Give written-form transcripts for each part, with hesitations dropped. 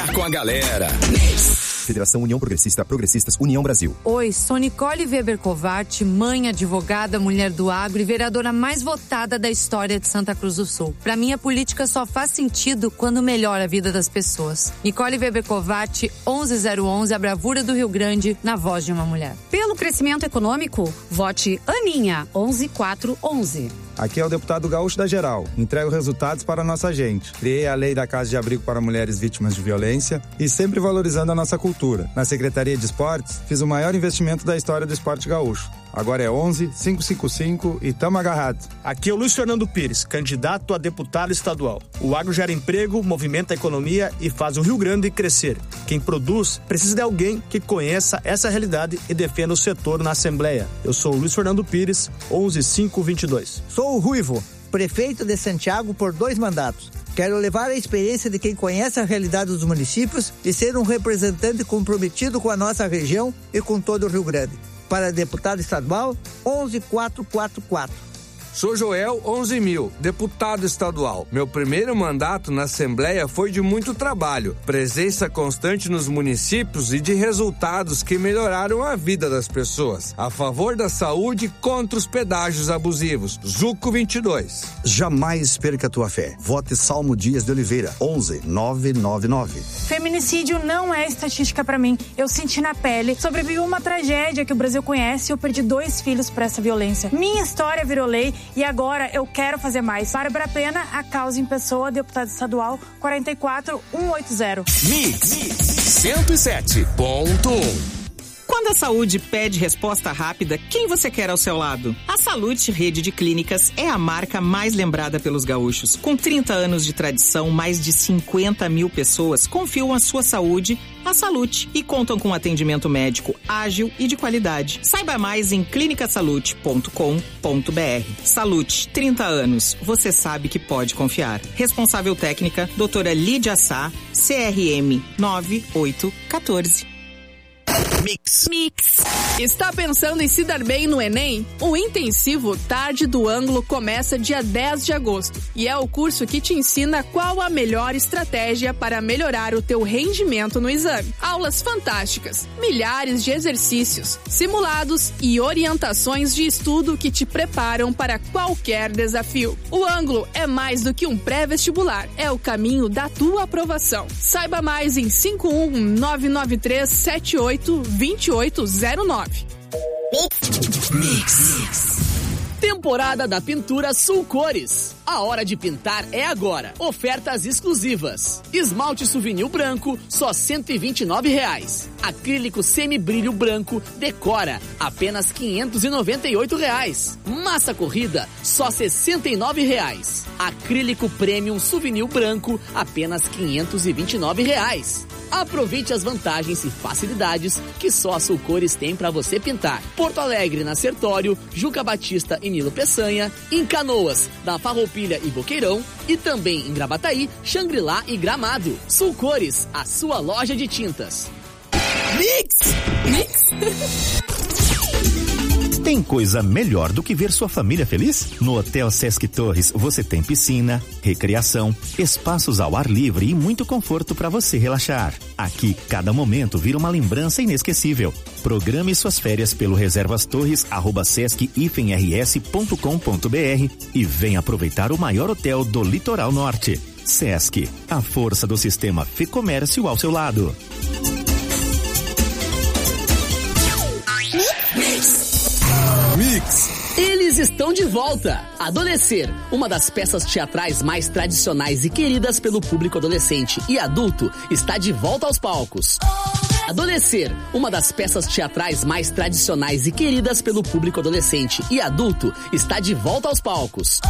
Com a galera. Federação União Progressista, Progressistas, União Brasil. Oi, sou Nicole Weber Covatti, mãe, advogada, mulher do agro e vereadora mais votada da história de Santa Cruz do Sul. Pra mim, a política só faz sentido quando melhora a vida das pessoas. Nicole Weber Covatti, 11011, a bravura do Rio Grande, na voz de uma mulher. Pelo crescimento econômico, vote Aninha, 11411. Aqui é o deputado Gaúcho da Geral. Entrego resultados para a nossa gente. Criei a lei da Casa de Abrigo para mulheres vítimas de violência e sempre valorizando a nossa cultura. Na Secretaria de Esportes, fiz o maior investimento da história do esporte gaúcho. Agora é 11-555 e tamo agarrado. Aqui é o Luiz Fernando Pires, candidato a deputado estadual. O agro gera emprego, movimenta a economia e faz o Rio Grande crescer. Quem produz precisa de alguém que conheça essa realidade e defenda o setor na Assembleia. Eu sou o Luiz Fernando Pires, 11522. Sou o Ruivo, prefeito de Santiago por 2 mandatos. Quero levar a experiência de quem conhece a realidade dos municípios e ser um representante comprometido com a nossa região e com todo o Rio Grande. Para deputado estadual, 11444. Sou Joel 11.000, deputado estadual. Meu primeiro mandato na Assembleia foi de muito trabalho, presença constante nos municípios e de resultados que melhoraram a vida das pessoas. A favor da saúde, contra os pedágios abusivos. Zuco 22. Jamais perca a tua fé. Vote Salmo Dias de Oliveira, 11999. Feminicídio não é estatística pra mim. Eu senti na pele. Sobrevivi a uma tragédia que o Brasil conhece e eu perdi 2 filhos pra essa violência. Minha história virou lei e agora eu quero fazer mais. Bárbara Pena, a causa em pessoa, deputado estadual, 44180. Mix 107.1. Quando a saúde pede resposta rápida, quem você quer ao seu lado? A Salute Rede de Clínicas é a marca mais lembrada pelos gaúchos. Com 30 anos de tradição, mais de 50 mil pessoas confiam a sua saúde à Salute e contam com atendimento médico ágil e de qualidade. Saiba mais em clinicasalute.com.br. Salute, 30 anos. Você sabe que pode confiar. Responsável técnica, doutora Lídia Sá, CRM 9814. Mix. Está pensando em se dar bem no Enem? O intensivo Tarde do Ângulo começa dia 10 de agosto e é o curso que te ensina qual a melhor estratégia para melhorar o teu rendimento no exame. Aulas fantásticas, milhares de exercícios, simulados e orientações de estudo que te preparam para qualquer desafio. O Ângulo é mais do que um pré-vestibular, é o caminho da tua aprovação. Saiba mais em 51993782809. Mix. Temporada da Pintura Sul Cores. A hora de pintar é agora. Ofertas exclusivas. Esmalte Souvenir branco, só R$ 129. Acrílico semibrilho branco, Decora, apenas R$ 598. Massa corrida, só R$ 69. Acrílico Premium Souvenir branco, apenas R$ 529. Aproveite as vantagens e facilidades que só a Sul Cores tem para você pintar. Porto Alegre, na Sertório, Juca Batista e Nilo Peçanha, em Canoas, na Farroupilha e Boqueirão, e também em Gravataí, Xangri-Lá e Gramado. Sul Cores, a sua loja de tintas. Mix. Tem coisa melhor do que ver sua família feliz? No Hotel Sesc Torres você tem piscina, recreação, espaços ao ar livre e muito conforto para você relaxar. Aqui, cada momento vira uma lembrança inesquecível. Programe suas férias pelo reservastorres@sesc-rs.com.br e venha aproveitar o maior hotel do Litoral Norte. Sesc, a força do sistema Fê-Comércio ao seu lado. Mix. Eles estão de volta. Adolescer, uma das peças teatrais mais tradicionais e queridas pelo público adolescente e adulto, está de volta aos palcos. Adolescer, uma das peças teatrais mais tradicionais e queridas pelo público adolescente e adulto, está de volta aos palcos.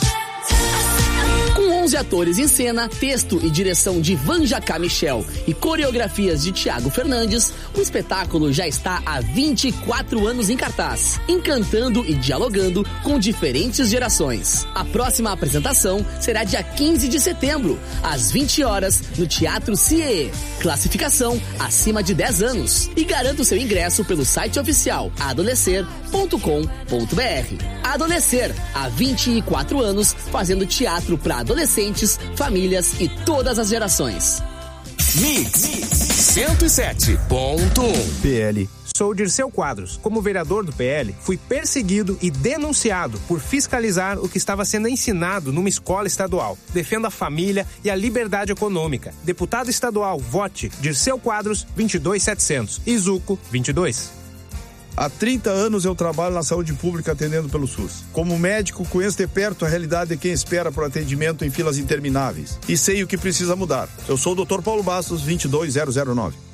Com 11 atores em cena, texto e direção de Vanjacá Michel e coreografias de Thiago Fernandes, o espetáculo já está há 24 anos em cartaz, encantando e dialogando com diferentes gerações. A próxima apresentação será dia 15 de setembro, às 20 horas, no Teatro CIE. Classificação acima de 10 anos. E garanta o seu ingresso pelo site oficial adolescer.com.br. Adolescer, há 24 anos, fazendo teatro para adolescentes, famílias e todas as gerações. Mix 107.1. PL. Sou Dirceu Quadros. Como vereador do PL, fui perseguido e denunciado por fiscalizar o que estava sendo ensinado numa escola estadual. Defendo a família e a liberdade econômica. Deputado estadual, vote Dirceu Quadros, 22700. Izuco, 22. Há 30 anos eu trabalho na saúde pública atendendo pelo SUS. Como médico, conheço de perto a realidade de quem espera por atendimento em filas intermináveis. E sei o que precisa mudar. Eu sou o Dr. Paulo Bastos, 22009.